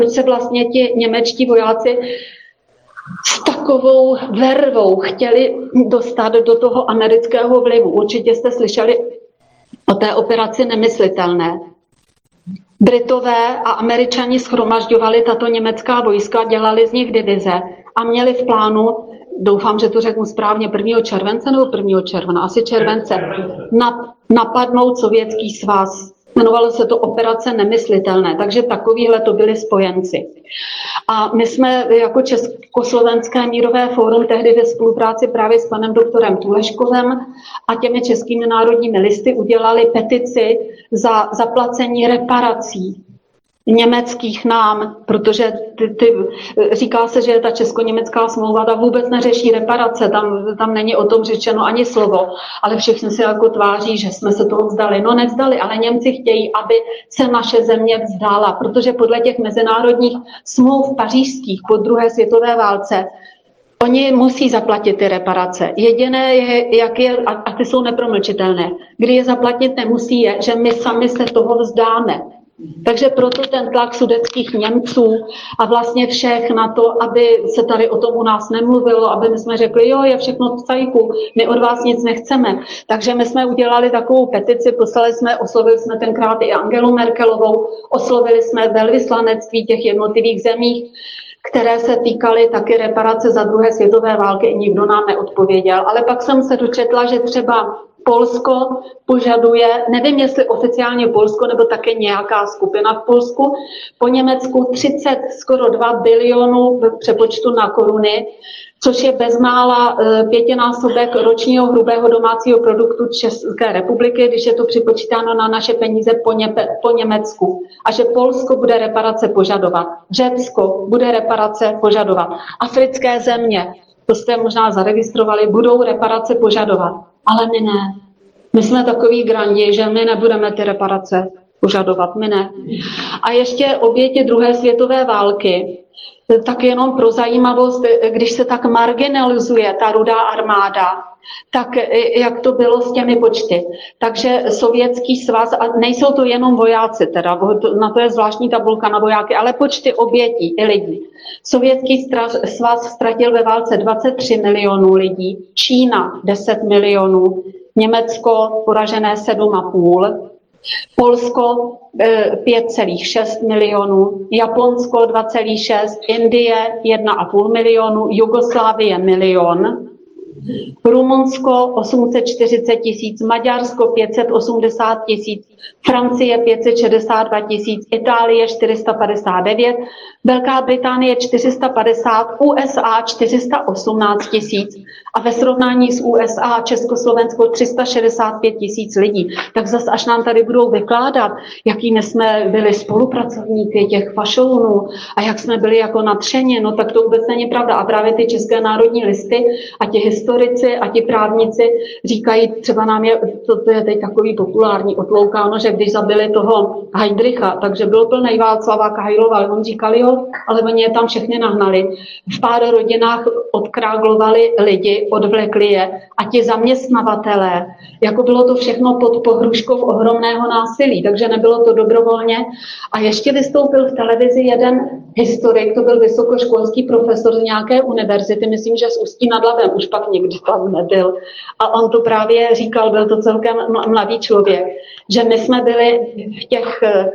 se vlastně ti němečtí vojáci s takovou vervou chtěli dostat do toho amerického vlivu. Určitě jste slyšeli o té operaci Nemyslitelné. Britové a Američani shromažďovali tato německá vojska, dělali z nich divize a měli v plánu, doufám, že to řeknu správně, 1. července nebo 1. června, asi července, napadnout Sovětský svaz. Jmenovalo se to operace Nemyslitelné, takže takovýhle to byli spojenci. A my jsme jako Československé mírové fórum tehdy ve spolupráci právě s panem doktorem Tuleškovem a těmi českými národními listy udělali petici za zaplacení reparací německých nám, protože říká se, že ta česko-německá smlouva ta vůbec neřeší reparace, tam není o tom řečeno ani slovo, ale všichni se jako tváří, že jsme se toho vzdali. No nevzdali, ale Němci chtějí, aby se naše země vzdala, protože podle těch mezinárodních smlouv pařížských po druhé světové válce oni musí zaplatit ty reparace. Jediné je, jak je, a ty jsou nepromlčitelné, kdy je zaplatit nemusí, je, že my sami se toho vzdáme. Takže proto ten tlak sudetských Němců a vlastně všech na to, aby se tady o tom u nás nemluvilo, aby my jsme řekli, jo, je všechno v cajku, my od vás nic nechceme. Takže my jsme udělali takovou petici, oslovili jsme tenkrát i Angelu Merkelovou, oslovili jsme velvyslanectví těch jednotlivých zemích, které se týkaly taky reparace za druhé světové války, i nikdo nám neodpověděl. Ale pak jsem se dočetla, že třeba Polsko požaduje, nevím jestli oficiálně Polsko nebo také nějaká skupina v Polsku, po Německu 30, skoro 2 bilionů v přepočtu na koruny, což je bezmála 5násobek ročního hrubého domácího produktu České republiky, když je to připočítáno na naše peníze po Německu. A že Polsko bude reparace požadovat, Řecko bude reparace požadovat, africké země, to jste možná zaregistrovali, budou reparace požadovat. Ale my ne. My jsme takový grandi, že my nebudeme ty reparace požadovat, my ne. A ještě oběti druhé světové války, tak jenom pro zajímavost, když se tak marginalizuje ta Rudá armáda, tak jak to bylo s těmi počty. Takže Sovětský svaz, a nejsou to jenom vojáci, teda, na to je zvláštní tabulka na vojáky, ale počty obětí i lidí. Sovětský svaz ztratil ve válce 23 milionů lidí, Čína 10 milionů, Německo poražené 7,5, Polsko 5,6 milionů, Japonsko 2,6, Indie 1,5 milionu, Jugoslávie 1 milion, Rumunsko 840 000, Maďarsko 580 000, Francie 562 000, Itálie 459, Velká Británie 450, USA 418 000 a ve srovnání s USA Československo 365 000 lidí. Tak zase až nám tady budou vykládat, jakými jsme byli spolupracovníky těch fašounů a jak jsme byli jako nadšeni, no tak to vůbec není pravda. A právě ty české národní listy a ti historici a ti právníci říkají, třeba nám je, to je teď takový populární, otloukáno, že když zabili toho Heydricha, takže byl plný Václava Kahajlova, ale on říkal, jo, ale oni je tam všechny nahnali. V pár rodinách odkráglovali lidi, odvlekli je a ti zaměstnavatelé, jako bylo to všechno pod pohruškou ohromného násilí, takže nebylo to dobrovolně. A ještě vystoupil v televizi jeden historik, to byl vysokoškolský profesor z nějaké univerzity, myslím, že z Ústí nad Labem, už pak někdy tam nebyl. A on to právě říkal, byl to celkem mladý člověk, že my jsme byli v těch,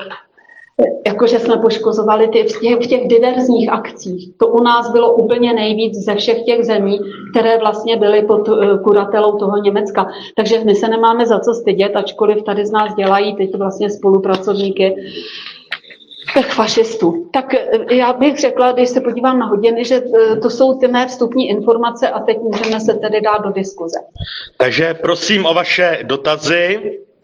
jakože jsme poškozovali v těch diverzních akcích. To u nás bylo úplně nejvíc ze všech těch zemí, které vlastně byly pod kuratelou toho Německa. Takže my se nemáme za co stydět, ačkoliv tady z nás dělají teď vlastně spolupracovníky těch fašistů. Tak já bych řekla, když se podívám na hodiny, že to jsou ty mé vstupní informace a teď můžeme se tedy dát do diskuze. Takže prosím o vaše dotazy.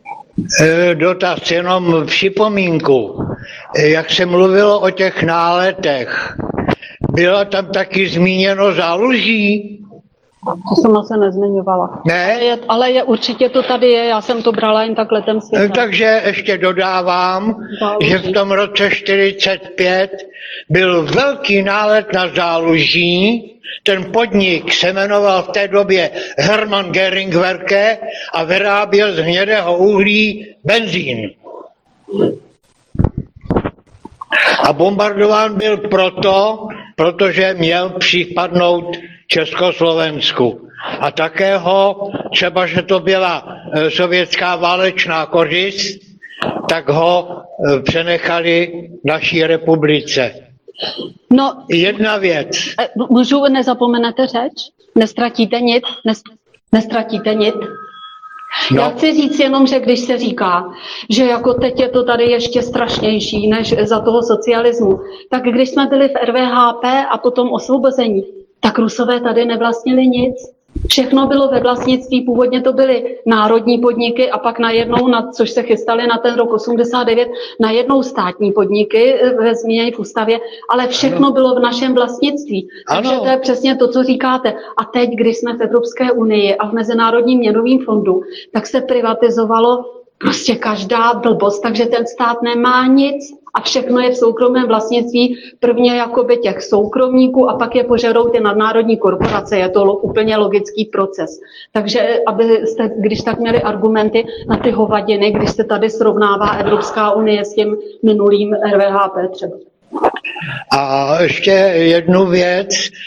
Dotaz, jenom připomínku. Jak se mluvilo o těch náletech, bylo tam taky zmíněno záluží? To jsem se nezmiňovala. Ne? Ale určitě to tady je, já jsem to brala jen tak letem světa. Takže ještě dodávám, že v tom roce 1945 byl velký nálet na Záluží. Ten podnik se jmenoval v té době Hermann Göringwerke a vyráběl z hnědého uhlí benzín. A bombardován byl protože měl připadnout Československu. A také ho, třeba že to byla sovětská válečná kořist, tak ho přenechali naší republice. No, jedna věc. Můžu, nezapomenete řeč? Nestratíte nic? Nestratíte nic? No. Já chci říct jenom, že když se říká, že jako teď je to tady ještě strašnější než za toho socialismu, tak když jsme byli v RVHP a potom osvobození, tak Rusové tady nevlastnili nic. Všechno bylo ve vlastnictví, původně to byly národní podniky a pak najednou, což se chystali na ten rok 89, najednou státní podniky ve změně v ústavě, ale všechno bylo v našem vlastnictví. Takže to je přesně to, co říkáte. A teď, když jsme v Evropské unii a v Mezinárodním měnovém fondu, tak se privatizovalo prostě každá blbost, takže ten stát nemá nic a všechno je v soukromém vlastnictví, prvně jakoby těch soukromníků a pak je požerou ty nadnárodní korporace. Je to úplně logický proces. Takže abyste, když tak měli argumenty na ty hovadiny, když se tady srovnává Evropská unie s tím minulým RVHP třeba. A ještě jednu věc,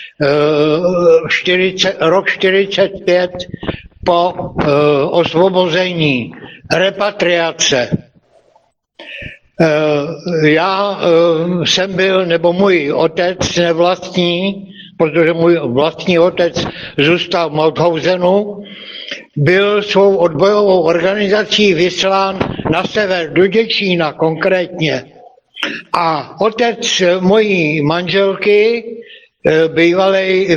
rok 45 po osvobození, repatriace. Já jsem byl, nebo můj otec nevlastní, protože můj vlastní otec zůstal v Mauthausenu, byl svou odbojovou organizací vyslán na sever do Děčína konkrétně. A otec mojí manželky, bývalý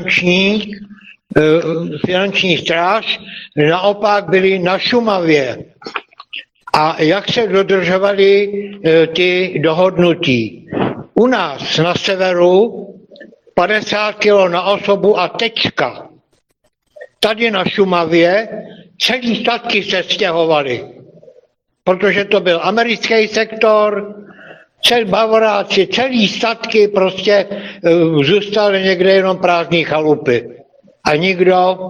finanční stráž, naopak byli na Šumavě. A jak se dodržovaly ty dohodnutí? U nás na severu 50 kg na osobu a tečka. Tady na Šumavě celý statky se stěhovaly, protože to byl americký sektor, Bavoráci, celý statky prostě zůstaly někde jenom prázdný chalupy. A nikdo...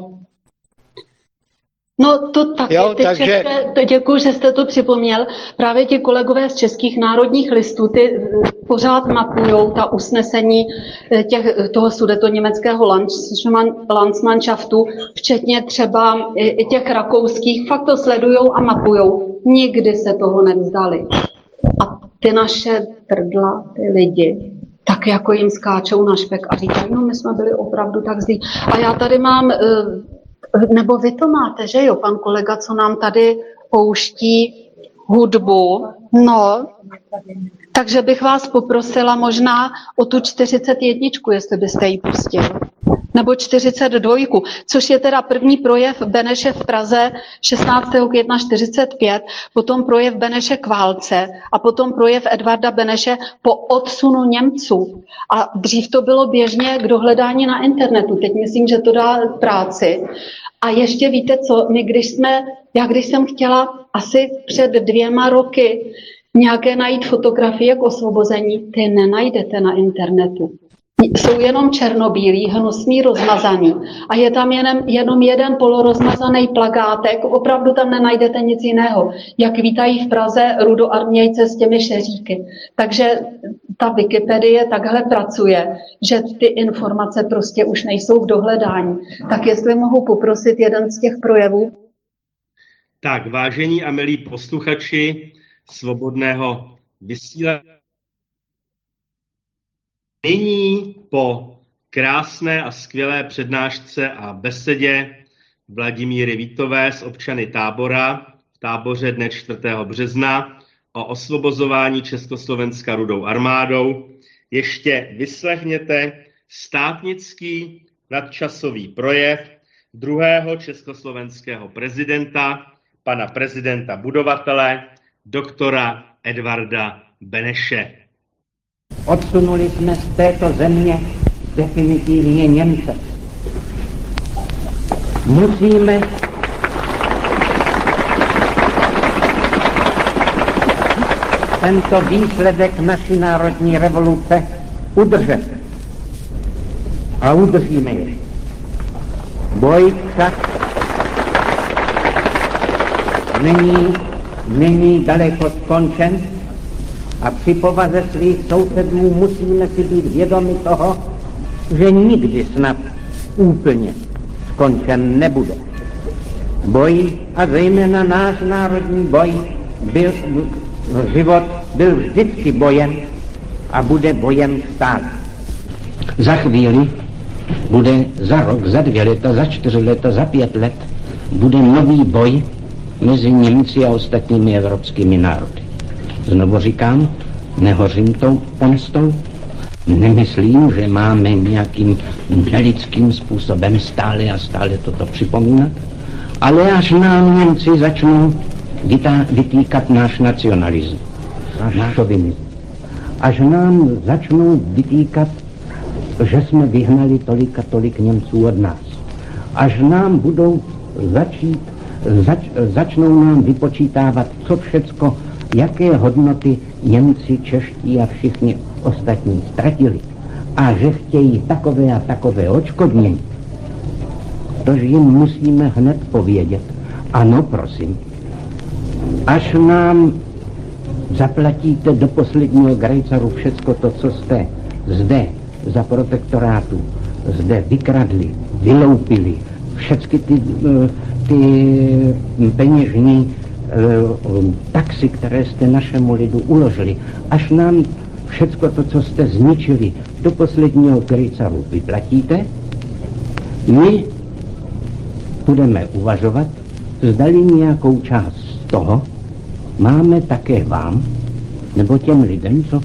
No to taky, takže... děkuji, že jste to připomněl. Právě ti kolegové z Českých národních listů, ty pořád mapujou ta usnesení toho sudetoněmeckého Landsmannschaftu, včetně třeba i těch rakouských, fakt to sledujou a mapujou. Nikdy se toho nevzdali. A ty naše trdla, ty lidi, tak jako jim skáčou na špek a říkají, no my jsme byli opravdu tak zlí. A já tady mám... Nebo vy to máte, že jo, pan kolega, co nám tady pouští hudbu. No, takže bych vás poprosila možná o tu 41, jestli byste ji pustili. Nebo 42, což je teda první projev Beneše v Praze 16. května 45, potom projev Beneše k válce a potom projev Edvarda Beneše po odsunu Němců. A dřív to bylo běžně k dohledání na internetu, teď myslím, že to dá práci. A ještě víte co, když jsem chtěla asi před 2 roky nějaké najít fotografie k osvobození, ty nenajdete na internetu. Jsou jenom černobílý, hnusný, rozmazaný. A je tam jenom jeden polorozmazaný plakátek, opravdu tam nenajdete nic jiného. Jak vítají v Praze rudoarmějce s těmi šeříky. Takže ta Wikipedie takhle pracuje, že ty informace prostě už nejsou v dohledání. Tak jestli mohu poprosit jeden z těch projevů. Tak, vážení a milí posluchači Svobodného vysílání, nyní po krásné a skvělé přednášce a besedě Vladimíry Vítové s občany Tábora v Táboře dne 4. března o osvobozování Československa Rudou armádou ještě vyslechněte státnický nadčasový projev druhého československého prezidenta, pana prezidenta budovatele, doktora Edvarda Beneše. Odsunuli jsme z této země definitivně Němce. Musíme tento výsledek naší národní revoluce udržet. A udržíme je. Boj však není daleko skončen A při povaze svých sousedů musíme si být vědomi toho, že nikdy snad úplně skončen nebude. Boj, a zejména náš národní boj, život byl vždycky bojem a bude bojem stále. Za chvíli bude za rok, za 2 leta, za 4 leta, za 5 let bude nový boj mezi Němci a ostatními evropskými národy. Znovu říkám, nehořím tou pomstou, nemyslím, že máme nějakým nelidským způsobem stále a stále toto připomínat, ale až nám Němci začnou vytýkat náš nacionalismus, náš šovinismus, až nám začnou vytýkat, že jsme vyhnali tolik a tolik Němců od nás, až nám budou začnou nám vypočítávat, co všecko, jaké hodnoty Němci, čeští a všichni ostatní ztratili a že chtějí takové a takové odškodnění, tož jim musíme hned povědět. Ano, prosím, až nám zaplatíte do posledního grejcaru všecko to, co jste zde za protektorátu zde vykradli, vyloupili, všechny ty peněžní taxy, které jste našemu lidu uložili, až nám všecko to, co jste zničili, do posledního grejcaru vyplatíte, my budeme uvažovat, zdali nějakou část z toho máme také vám, nebo těm lidem, co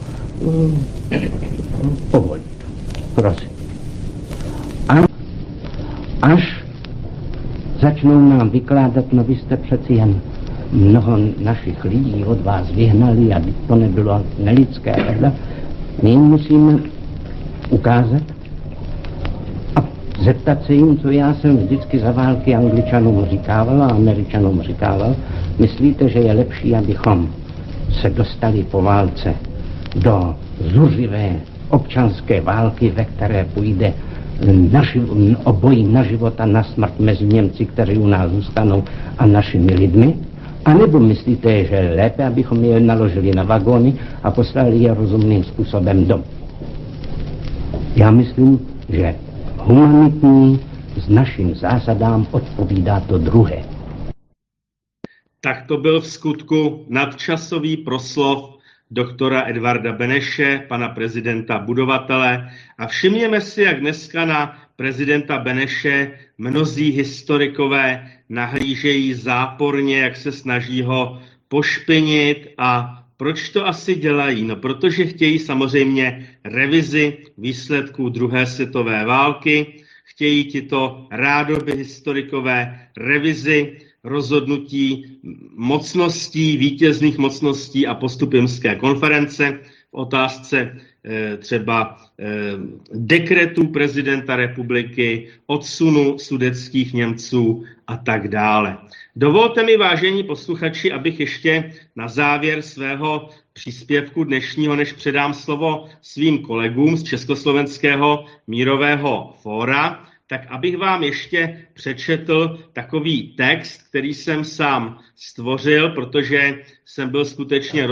povolit. Prosím. A až začnou nám vykládat, no vy jste přeci jen mnoho našich lidí od vás vyhnali a to nebylo nelidské, my jim musíme ukázat a zeptat se jim, co já jsem vždycky za války Angličanům říkával a Američanům říkával. Myslíte, že je lepší, abychom se dostali po válce do zuřivé občanské války, ve které půjde o boji na život a na smrt mezi Němci, kteří u nás zůstanou, a našimi lidmi? A nebo myslíte, že je lépe, abychom je naložili na vagóny a poslali je rozumným způsobem domů? Já myslím, že humanitní s našim zásadám odpovídá to druhé. Tak to byl v skutku nadčasový proslov doktora Edvarda Beneše, pana prezidenta budovatele. A všimněme si, jak dneska na prezidenta Beneše mnozí historikové nahlížejí záporně, jak se snaží ho pošpinit. A proč to asi dělají? No, protože chtějí samozřejmě revizi výsledků druhé světové války, chtějí tito rádoby historikové revizi rozhodnutí mocností, vítězných mocností a postup Jemské konference v otázce třeba dekretů prezidenta republiky, odsunu sudetských Němců a tak dále. Dovolte mi, vážení posluchači, abych ještě na závěr svého příspěvku dnešního, než předám slovo svým kolegům z Československého mírového fóra, tak abych vám ještě přečetl takový text, který jsem sám stvořil, protože jsem byl skutečně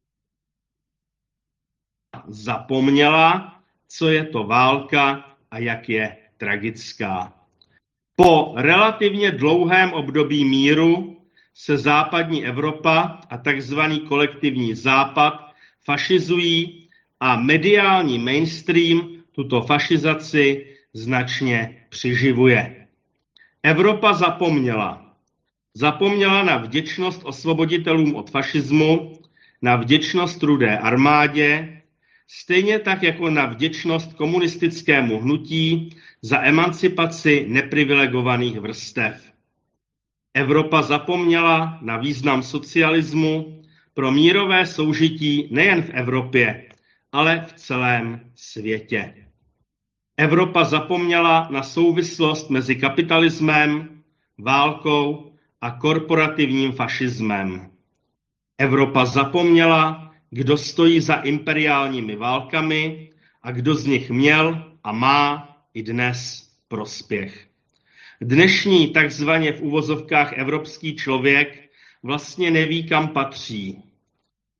zapomněla, co je to válka a jak je tragická. Po relativně dlouhém období míru se západní Evropa a takzvaný kolektivní západ fašizují a mediální mainstream tuto fašizaci značně přiživuje. Evropa zapomněla. Zapomněla na vděčnost osvoboditelům od fašismu, na vděčnost Rudé armádě, stejně tak jako na vděčnost komunistickému hnutí za emancipaci neprivilegovaných vrstev. Evropa zapomněla na význam socialismu pro mírové soužití nejen v Evropě, ale v celém světě. Evropa zapomněla na souvislost mezi kapitalismem, válkou a korporativním fašismem. Evropa zapomněla, kdo stojí za imperiálními válkami a kdo z nich měl a má i dnes prospěch. Dnešní takzvaně v uvozovkách evropský člověk vlastně neví, kam patří.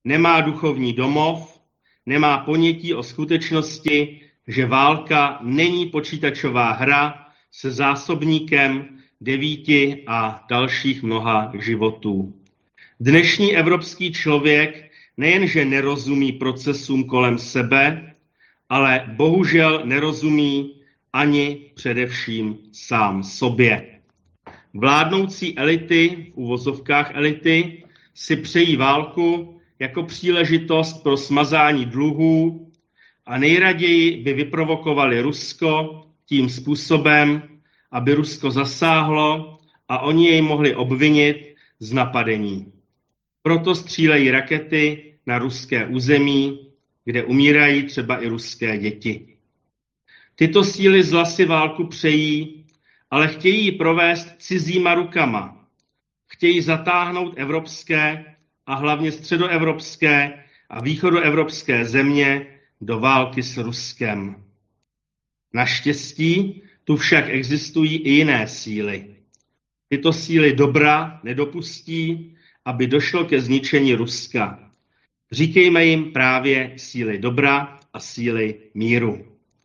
nemá duchovní domov, nemá ponětí o skutečnosti, že válka není počítačová hra se zásobníkem 9 a dalších mnoha životů. Dnešní evropský člověk nejenže nerozumí procesům kolem sebe, ale bohužel nerozumí ani především sám sobě. Vládnoucí elity, v uvozovkách elity, si přejí válku jako příležitost pro smazání dluhů a nejraději by vyprovokovali Rusko tím způsobem, aby Rusko zasáhlo a oni jej mohli obvinit z napadení. Proto střílejí rakety na ruské území, kde umírají třeba i ruské děti. Tyto síly zla si válku přejí, ale chtějí ji provést cizíma rukama. Chtějí zatáhnout evropské a hlavně středoevropské a východoevropské země do války s Ruskem. Naštěstí tu však existují i jiné síly. Tyto síly dobra nedopustí, aby došlo ke zničení Ruska. Říkejme jim právě síly dobra a síly míru.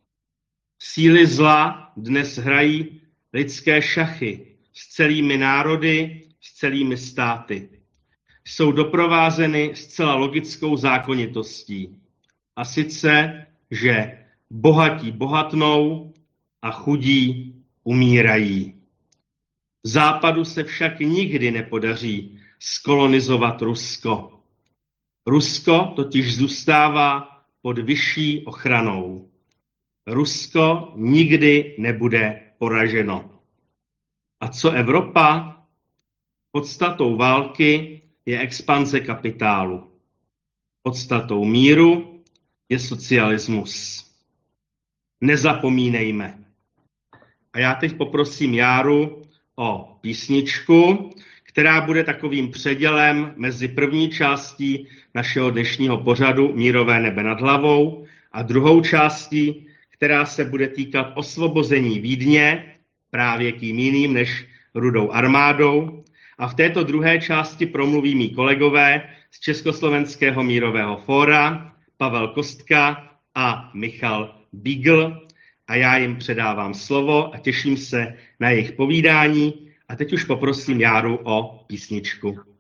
Síly zla dnes hrají lidské šachy s celými národy, s celými státy. Jsou doprovázeny zcela logickou zákonitostí. A sice, že bohatí bohatnou a chudí umírají. Západu se však nikdy nepodaří skolonizovat Rusko. Rusko totiž zůstává pod vyšší ochranou. Rusko nikdy nebude poraženo. A co Evropa? Podstatou války je expanze kapitálu. Podstatou míru je socialismus. Nezapomínejme. A já teď poprosím Járu o písničku, která bude takovým předělem mezi první částí našeho dnešního pořadu Mírové nebe nad hlavou a druhou částí, která se bude týkat osvobození Vídně, právě kým jiným než Rudou armádou. A v této druhé části promluví mí kolegové z Československého mírového fóra, Pavel Kostka a Michal Bígl. A já jim předávám slovo a těším se na jejich povídání. A teď už poprosím Járu o písničku.